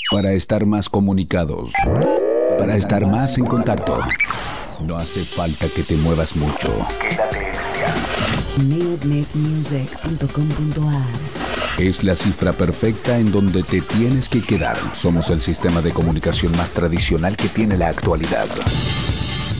Para estar más comunicados, para estar más en contacto, no hace falta que te muevas mucho. Quédate en neodnetmusic.com.ar. Es la cifra perfecta en donde te tienes que quedar. Somos el sistema de comunicación más tradicional que tiene la actualidad.